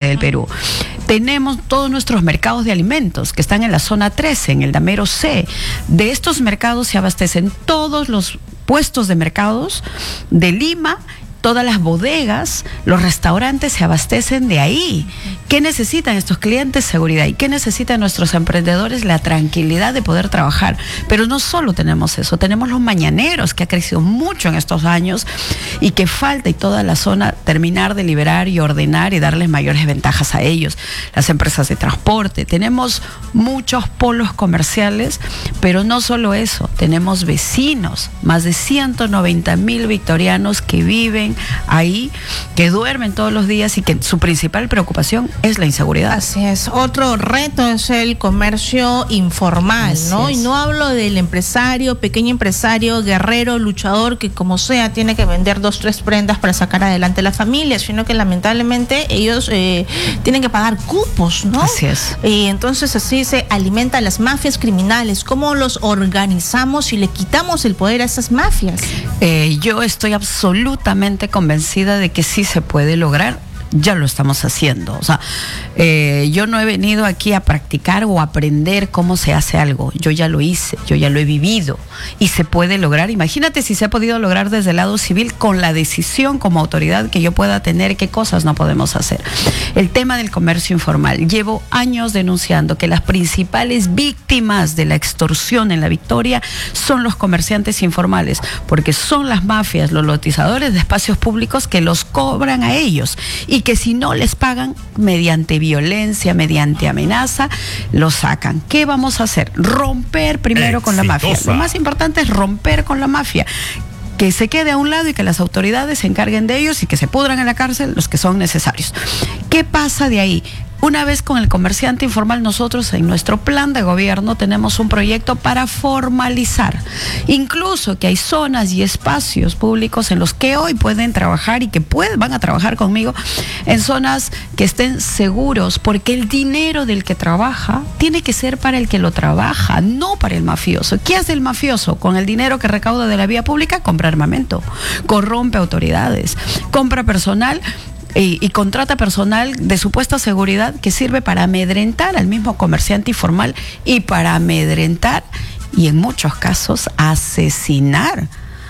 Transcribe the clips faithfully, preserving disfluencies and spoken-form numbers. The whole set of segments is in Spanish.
del Perú. Tenemos todos nuestros mercados de alimentos que están en la zona trece, en el Damero C. De estos mercados se abastecen todos los puestos de mercados de Lima. Todas las bodegas, los restaurantes se abastecen de ahí. ¿Qué necesitan estos clientes? Seguridad. ¿Y qué necesitan nuestros emprendedores? La tranquilidad de poder trabajar. Pero no solo tenemos eso, tenemos los mañaneros, que ha crecido mucho en estos años y que falta, y toda la zona, terminar de liberar y ordenar y darles mayores ventajas a ellos. Las empresas de transporte. Tenemos muchos polos comerciales, pero no solo eso, tenemos vecinos, más de ciento noventa mil victorianos que viven ahí, que duermen todos los días y que su principal preocupación es la inseguridad. Así es. Otro reto es el comercio informal, Así ¿no? Es. Y no hablo del empresario, pequeño empresario, guerrero, luchador, que como sea tiene que vender dos, tres prendas para sacar adelante la familia, sino que lamentablemente ellos eh, tienen que pagar cupos, ¿no? Así es. Y entonces así se alimentan las mafias criminales. ¿Cómo los organizamos y le quitamos el poder a esas mafias? Eh, yo estoy absolutamente convencida de que sí se puede lograr. Ya lo estamos haciendo. O sea, eh, yo no he venido aquí a practicar o a aprender cómo se hace algo. Yo ya lo hice, yo ya lo he vivido y se puede lograr. Imagínate si se ha podido lograr desde el lado civil con la decisión como autoridad que yo pueda tener, qué cosas no podemos hacer. El tema del comercio informal. Llevo años denunciando que las principales víctimas de la extorsión en La Victoria son los comerciantes informales, porque son las mafias, los lotizadores de espacios públicos que los cobran a ellos y que si no les pagan mediante violencia, mediante amenaza, lo sacan. ¿Qué vamos a hacer? Romper primero Exitosa. con la mafia. Lo más importante es romper con la mafia. Que se quede a un lado y que las autoridades se encarguen de ellos y que se pudran en la cárcel los que son necesarios. ¿Qué pasa de ahí? Una vez con el comerciante informal, nosotros en nuestro plan de gobierno tenemos un proyecto para formalizar. Incluso que hay zonas y espacios públicos en los que hoy pueden trabajar y que pueden, van a trabajar conmigo en zonas que estén seguros, porque el dinero del que trabaja tiene que ser para el que lo trabaja, no para el mafioso. ¿Qué hace el mafioso con el dinero que recauda de la vía pública? Compra armamento, corrompe autoridades, compra personal Y, y contrata personal de supuesta seguridad que sirve para amedrentar al mismo comerciante informal y para amedrentar y en muchos casos asesinar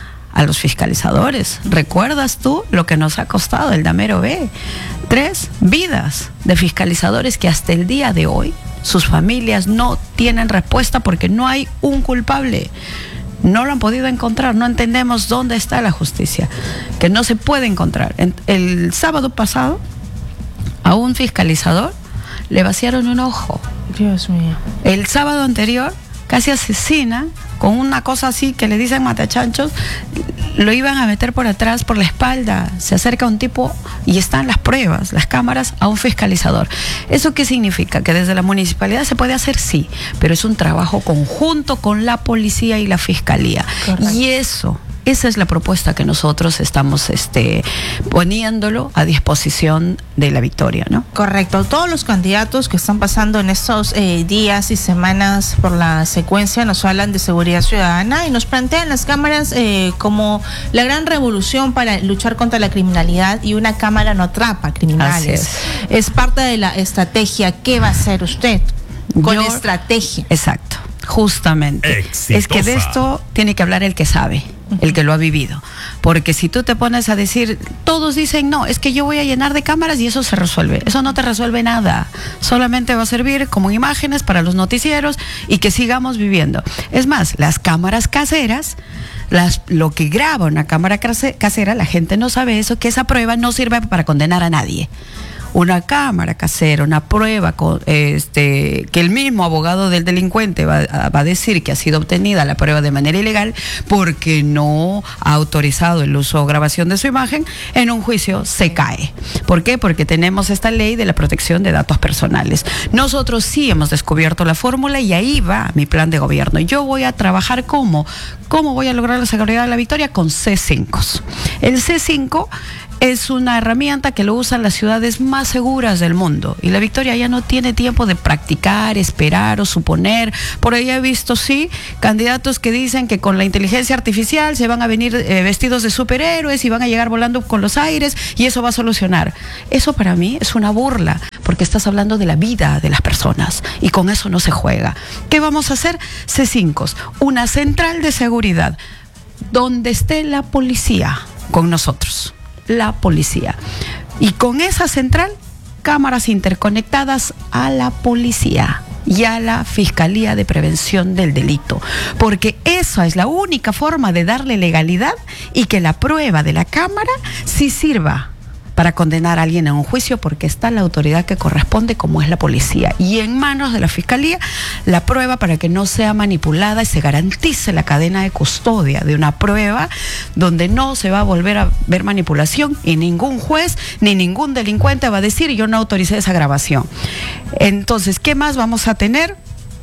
a los fiscalizadores. ¿Recuerdas tú lo que nos ha costado el Damero B? Tres vidas de fiscalizadores que hasta el día de hoy sus familias no tienen respuesta porque no hay un culpable. No lo han podido encontrar, no entendemos dónde está la justicia, que no se puede encontrar. El sábado pasado, a un fiscalizador le vaciaron un ojo. Dios mío. El sábado anterior, casi asesinan con una cosa así que le dicen matachanchos, lo iban a meter por atrás, por la espalda. Se acerca un tipo y están las pruebas, las cámaras, a un fiscalizador. ¿Eso qué significa? Que desde la municipalidad se puede hacer, sí, pero es un trabajo conjunto con la policía y la fiscalía. Correcto. Y eso... Esa es la propuesta que nosotros estamos este, poniéndolo a disposición de La Victoria, ¿no? Correcto. Todos los candidatos que están pasando en estos eh, días y semanas por la secuencia nos hablan de seguridad ciudadana y nos plantean las cámaras eh, como la gran revolución para luchar contra la criminalidad, y una cámara no atrapa criminales. Es. es parte de la estrategia. ¿Qué va a hacer usted con Yo, estrategia? Exacto. Justamente. Exitosa. Es que de esto tiene que hablar el que sabe, el que lo ha vivido. Porque si tú te pones a decir, todos dicen, no, es que yo voy a llenar de cámaras y eso se resuelve. Eso no te resuelve nada. Solamente va a servir como imágenes para los noticieros y que sigamos viviendo. Es más, las cámaras caseras, las, lo que graba una cámara casera, la gente no sabe eso, que esa prueba no sirve para condenar a nadie. Una cámara casera, una prueba con, este, que el mismo abogado del delincuente va, va a decir que ha sido obtenida la prueba de manera ilegal porque no ha autorizado el uso o grabación de su imagen, en un juicio se cae. ¿Por qué? Porque tenemos esta ley de la protección de datos personales. Nosotros sí hemos descubierto la fórmula y ahí va mi plan de gobierno. Yo voy a trabajar como, ¿cómo voy a lograr la seguridad de La Victoria? Con C cinco. El C cinco es una herramienta que lo usan las ciudades más seguras del mundo. Y La Victoria ya no tiene tiempo de practicar, esperar o suponer. Por ahí he visto, sí, candidatos que dicen que con la inteligencia artificial se van a venir eh, vestidos de superhéroes y van a llegar volando con los aires y eso va a solucionar. Eso para mí es una burla. porque estás hablando de la vida de las personas y con eso no se juega. ¿Qué vamos a hacer? C cinco, una central de seguridad donde esté la policía con nosotros, la policía. Y con esa central, cámaras interconectadas a la policía y a la Fiscalía de Prevención del Delito, porque esa es la única forma de darle legalidad y que la prueba de la cámara sí sirva para condenar a alguien a un juicio, porque está la autoridad que corresponde, como es la policía, y en manos de la Fiscalía la prueba para que no sea manipulada y se garantice la cadena de custodia de una prueba donde no se va a volver a ver manipulación y ningún juez ni ningún delincuente va a decir yo no autoricé esa grabación. Entonces, ¿qué más vamos a tener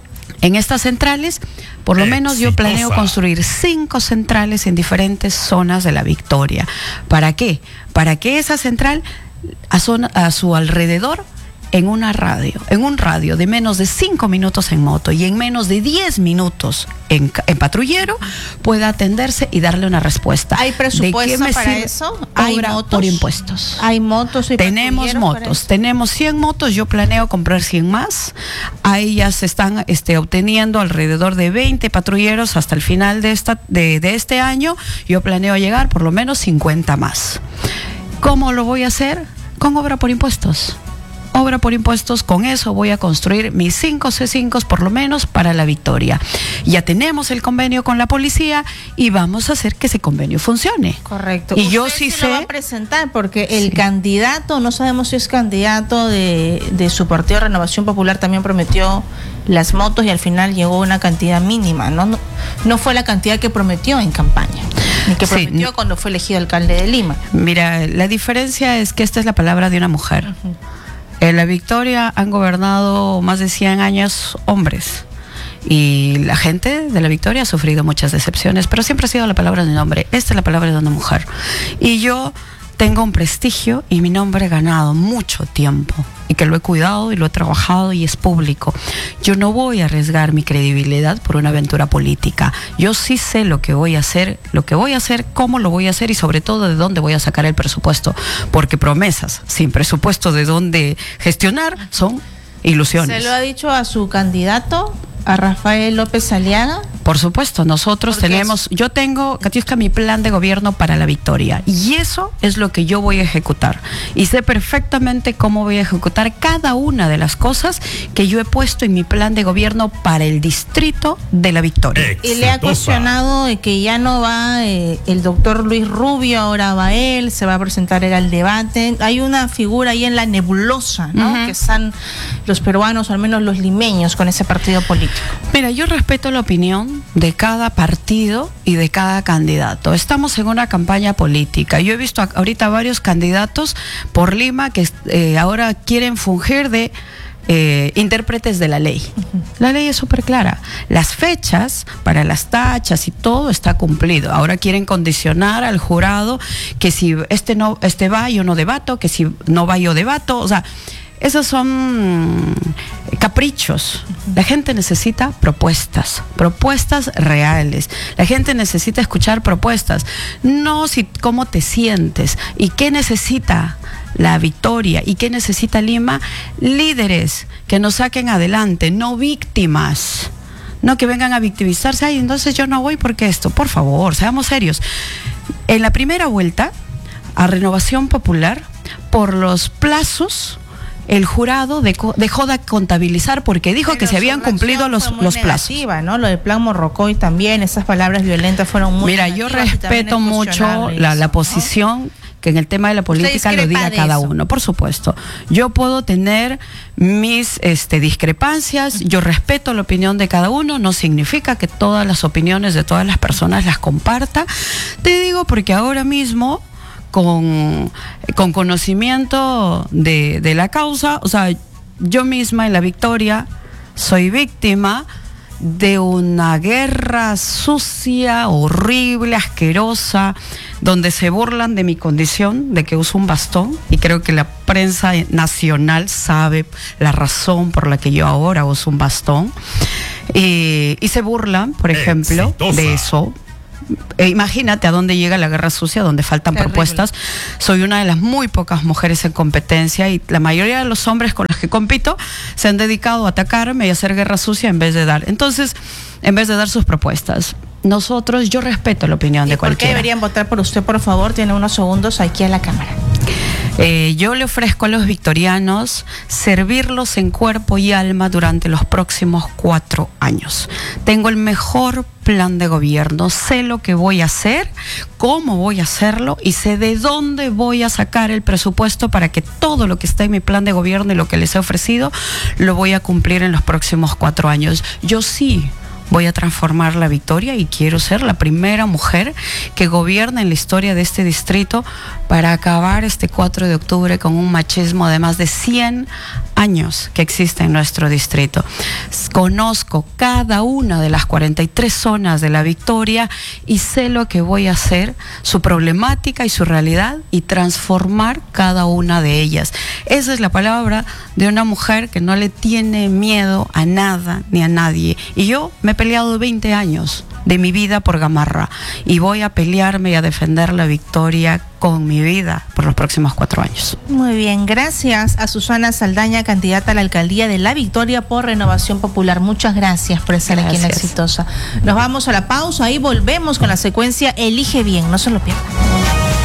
en estas centrales? Por lo menos yo planeo construir cinco centrales en diferentes zonas de La Victoria. ¿Para qué? Para que esa central a, zona, a su alrededor, en una radio, en un radio de menos de cinco minutos en moto y en menos de diez minutos en, en patrullero, pueda atenderse y darle una respuesta. ¿Hay presupuesto para eso? ¿Hay motos? Por impuestos. ¿Hay motos y Tenemos motos, tenemos cien motos, yo planeo comprar cien más. Ahí ya se están este, obteniendo alrededor de veinte patrulleros hasta el final de, esta, de, de este año. Yo planeo llegar por lo menos cincuenta más. ¿Cómo lo voy a hacer? Con obra por impuestos. Obra por impuestos, con eso voy a construir mis cinco C cinco por lo menos para La Victoria. Ya tenemos el convenio con la policía y vamos a hacer que ese convenio funcione. Correcto. Y yo sí sé. Lo va a presentar porque el sí. candidato, no sabemos si es candidato de, de su partido Renovación Popular, también prometió las motos y al final llegó una cantidad mínima, ¿no? No, no fue la cantidad que prometió en campaña, ni que prometió sí. cuando fue elegido alcalde de Lima. Mira, la diferencia es que esta es la palabra de una mujer. Uh-huh. En La Victoria han gobernado más de cien años hombres y la gente de La Victoria ha sufrido muchas decepciones, pero siempre ha sido la palabra de un hombre. Esta es la palabra de una mujer. Y yo tengo un prestigio y mi nombre he ganado mucho tiempo y que lo he cuidado y lo he trabajado y es público. Yo no voy a arriesgar mi credibilidad por una aventura política. Yo sí sé lo que voy a hacer, lo que voy a hacer, cómo lo voy a hacer y sobre todo de dónde voy a sacar el presupuesto, porque promesas sin presupuesto de dónde gestionar son ilusiones. ¿Se lo ha dicho a su candidato, a Rafael López Aliaga? Por supuesto, nosotros tenemos, yo tengo, Katiuska, mi plan de gobierno para La Victoria y eso es lo que yo voy a ejecutar y sé perfectamente cómo voy a ejecutar cada una de las cosas que yo he puesto en mi plan de gobierno para el distrito de La Victoria. Y le ha cuestionado de que ya no va eh, el doctor Luis Rubio, ahora va él, se va a presentar él al debate. Hay una figura ahí en la nebulosa, ¿no? Uh-huh. Que están los peruanos, o al menos los limeños, con ese partido político. Mira, yo respeto la opinión de cada partido y de cada candidato. Estamos en una campaña política. Yo he visto ahorita varios candidatos por Lima que eh, ahora quieren fungir de eh, intérpretes de la ley. Uh-huh. La ley es súper clara. Las fechas para las tachas y todo está cumplido. Ahora quieren condicionar al jurado que si este no, este va, yo no debato, que si no va, yo debato. O sea, esos son caprichos. La gente necesita propuestas, propuestas reales. La gente necesita escuchar propuestas, no si cómo te sientes y qué necesita La Victoria y qué necesita Lima. Líderes que nos saquen adelante, no víctimas. No que vengan a victimizarse. Ay, entonces yo no voy porque esto. Por favor, seamos serios. En la primera vuelta a Renovación Popular, por los plazos, el jurado dejó, dejó de contabilizar porque dijo pero que se habían cumplido los, los plazos. ¿No? Lo del plan Morrocoy también, esas palabras violentas fueron muy Mira, yo respeto mucho la, la posición, ¿no? Que en el tema de la política lo diga cada uno, por supuesto. Yo puedo tener mis este, discrepancias, yo respeto la opinión de cada uno, no significa que todas las opiniones de todas las personas las comparta. Te digo porque ahora mismo Con, con conocimiento de, de la causa, o sea, yo misma en La Victoria soy víctima de una guerra sucia, horrible, asquerosa, donde se burlan de mi condición, de que uso un bastón, y creo que la prensa nacional sabe la razón por la que yo ahora uso un bastón, y, y se burlan, por ejemplo, Exitosa. de eso. Eh, imagínate a dónde llega la guerra sucia, donde faltan Terrible. propuestas. Soy una de las muy pocas mujeres en competencia y la mayoría de los hombres con los los que compito se han dedicado a atacarme y a hacer guerra sucia en vez de dar. Entonces, en vez de dar sus propuestas. Nosotros, yo respeto la opinión ¿Y de por cualquiera. qué deberían votar por usted, por favor? Tiene unos segundos aquí a la cámara. Eh, yo le ofrezco a los victorianos servirlos en cuerpo y alma durante los próximos cuatro años. Tengo el mejor plan de gobierno, sé lo que voy a hacer, cómo voy a hacerlo y sé de dónde voy a sacar el presupuesto para que todo lo que está en mi plan de gobierno y lo que les he ofrecido lo voy a cumplir en los próximos cuatro años. Yo sí voy a transformar la Victoria y quiero ser la primera mujer que gobierne en la historia de este distrito para acabar este cuatro de octubre con un machismo de más de cien años que existe en nuestro distrito. Conozco cada una de las cuarenta y tres zonas de la Victoria y sé lo que voy a hacer, su problemática y su realidad, y transformar cada una de ellas. Esa es la palabra de una mujer que no le tiene miedo a nada ni a nadie. Y yo me he peleado veinte años de mi vida por Gamarra y voy a pelearme y a defender la Victoria con mi vida por los próximos cuatro años. Muy bien, gracias a Susana Saldaña, candidata a la alcaldía de La Victoria por Renovación Popular. Muchas gracias por estar gracias. Aquí en Exitosa. Nos vamos a la pausa y volvemos con la secuencia Elige Bien, no se lo pierdan.